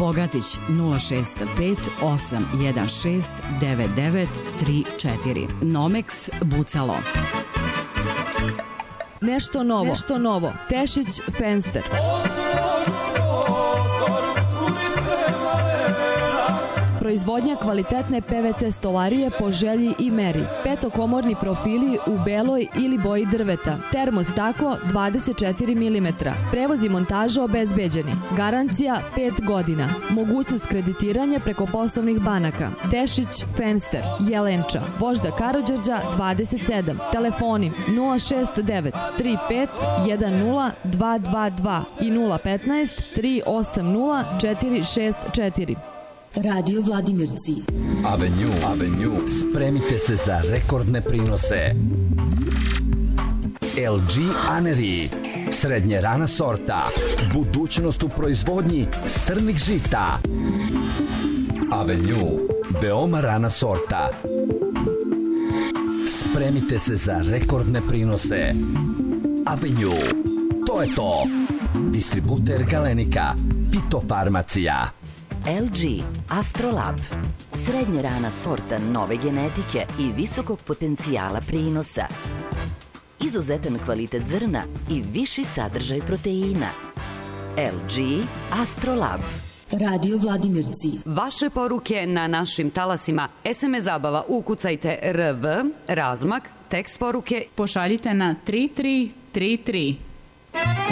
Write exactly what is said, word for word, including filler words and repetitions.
Bogatić nula šest pet osam jedan šest devet devet tri četiri. Nomex Bucalo. Nešto novo. Nešto novo. Tešić Fenster. Proizvodnja kvalitetne P V C stolarije po želji i meri. Petokomorni profili u beloj ili boji drveta. Termostaklo dvadeset četiri milimetra. Prevoz i montaža obezbeđeni. Garancija pet godina. Mogućnost kreditiranja preko poslovnih banaka. Tešić Fenster. Jelenča. Vožda Karađorđa dvadeset sedam. Telefoni nula šest devet tri pet jedan nula dva dva dva i nula petnaest tri osam nula četiri šest četiri. Radio Vladimirci. Avenue, Avenue. Spremite se za rekordne prinose. L G Aneri. Srednje rana sorta. Budućnost u proizvodnji strnih žita. Avenue. Veoma rana sorta. Spremite se za rekordne prinose. Avenue. To je to. Distributer Galenika. Fitofarmacija. L G Astrolab. Srednje rana sorta nove genetike i visokog potencijala prinosa. Izuzetan kvalitet zrna i viši sadržaj proteina. L G Astrolab. Radio Vladimirci. Vaše poruke na našim talasima. S M S zabava ukucajte R V, razmak, tekst poruke. Pošaljite na tri tri tri tri.